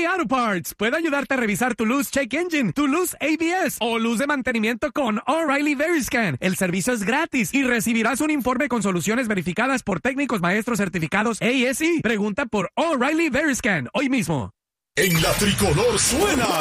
O'Reilly Auto Parts puede ayudarte a revisar tu luz check engine, tu luz ABS o luz de mantenimiento con O'Reilly Veriscan. El servicio es gratis y recibirás un informe con soluciones verificadas por técnicos maestros certificados ASE. Pregunta por O'Reilly Veriscan hoy mismo. En la tricolor suena